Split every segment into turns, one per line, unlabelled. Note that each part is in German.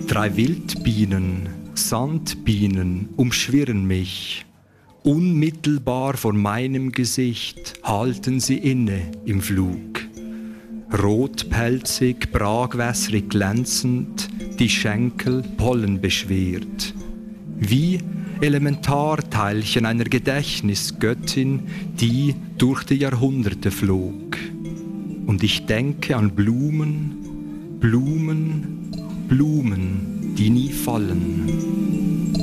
3 Wildbienen, Sandbienen umschwirren mich. Unmittelbar vor meinem Gesicht halten sie inne im Flug. Rotpelzig, bragwässrig glänzend, die Schenkel pollenbeschwert. Wie Elementarteilchen einer Gedächtnisgöttin, die durch die Jahrhunderte flog. Und ich denke an Blumen, Blumen, Blumen, die nie fallen.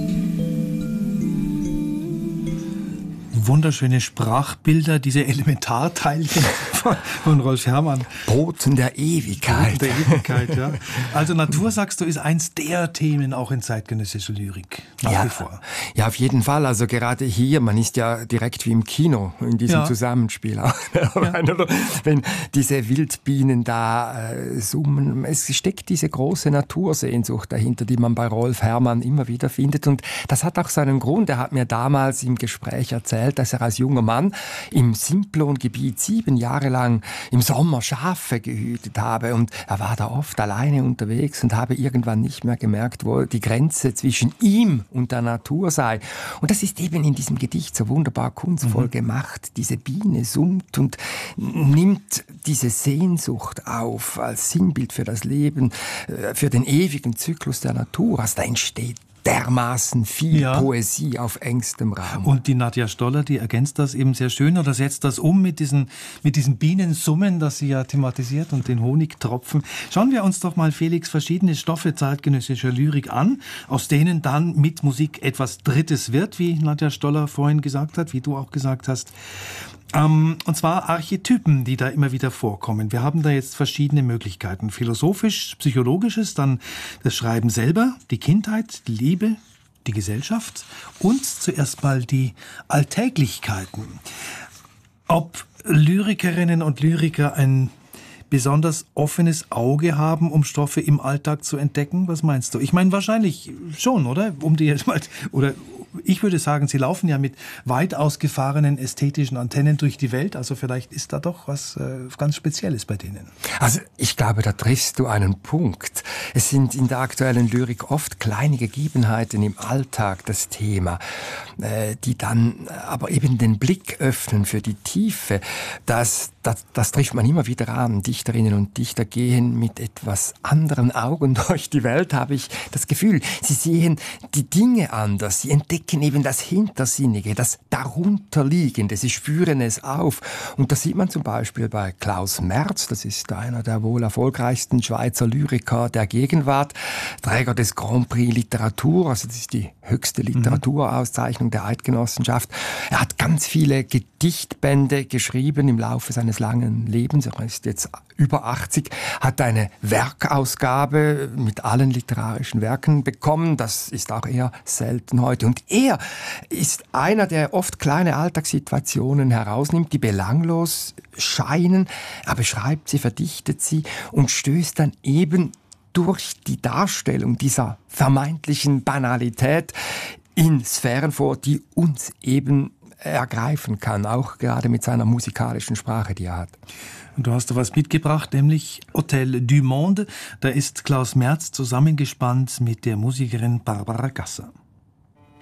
Wunderschöne Sprachbilder, diese Elementarteilchen von Rolf Herrmann.
Boten der Ewigkeit.
Boten der Ewigkeit, ja. Also Natur, sagst du, ist eins der Themen auch in zeitgenössischer Lyrik. Nach wie vor.
Ja, auf jeden Fall. Also gerade hier, man ist ja direkt wie im Kino in diesem Zusammenspiel. Ja. Wenn diese Wildbienen da summen, es steckt diese große Natursehnsucht dahinter, die man bei Rolf Herrmann immer wieder findet. Und das hat auch seinen Grund. Er hat mir damals im Gespräch erzählt, dass er als junger Mann im Simplongebiet 7 Jahre lang im Sommer Schafe gehütet habe. Und er war da oft alleine unterwegs und habe irgendwann nicht mehr gemerkt, wo die Grenze zwischen ihm und der Natur sei. Und das ist eben in diesem Gedicht so wunderbar kunstvoll gemacht. Diese Biene summt und nimmt diese Sehnsucht auf als Sinnbild für das Leben, für den ewigen Zyklus der Natur. Also da entsteht dermaßen viel Poesie auf engstem Raum.
Und die Nadja Stoller, die ergänzt das eben sehr schön oder setzt das um mit diesen Bienensummen, das sie ja thematisiert, und den Honigtropfen. Schauen wir uns doch mal, Felix, verschiedene Stoffe zeitgenössischer Lyrik an, aus denen dann mit Musik etwas Drittes wird, wie Nadja Stoller vorhin gesagt hat, wie du auch gesagt hast. Und zwar Archetypen, die da immer wieder vorkommen. Wir haben da jetzt verschiedene Möglichkeiten. Philosophisch, psychologisches, dann das Schreiben selber, die Kindheit, die Liebe, die Gesellschaft und zuerst mal die Alltäglichkeiten. Ob Lyrikerinnen und Lyriker ein besonders offenes Auge haben, um Stoffe im Alltag zu entdecken? Was meinst du? Ich meine, wahrscheinlich schon, oder? Oder ich würde sagen, sie laufen ja mit weit ausgefahrenen ästhetischen Antennen durch die Welt. Also vielleicht ist da doch was ganz Spezielles bei denen.
Also ich glaube, da triffst du einen Punkt. Es sind in der aktuellen Lyrik oft kleine Gegebenheiten im Alltag das Thema, die dann aber eben den Blick öffnen für die Tiefe. Das trifft man immer wieder an. Dichterinnen und Dichter gehen mit etwas anderen Augen durch die Welt, habe ich das Gefühl. Sie sehen die Dinge anders. Sie entdecken eben das Hintersinnige, das Darunterliegende. Sie spüren es auf. Und das sieht man zum Beispiel bei Klaus Merz. Das ist einer der wohl erfolgreichsten Schweizer Lyriker der Gegenwart. Träger des Grand Prix Literatur. Also das ist die höchste Literaturauszeichnung der Eidgenossenschaft. Er hat ganz viele Gedichtbände geschrieben im Laufe seines langen Lebens. Er ist jetzt über 80, hat eine Werkausgabe mit allen literarischen Werken bekommen. Das ist auch eher selten heute. Und er ist einer, der oft kleine Alltagssituationen herausnimmt, die belanglos scheinen. Er beschreibt sie, verdichtet sie und stößt dann eben durch die Darstellung dieser vermeintlichen Banalität in Sphären vor, die uns eben ergreifen kann, auch gerade mit seiner musikalischen Sprache, die er hat.
Und du hast da was mitgebracht, nämlich Hotel du Monde. Da ist Klaus Merz zusammengespannt mit der Musikerin Barbara Gasser.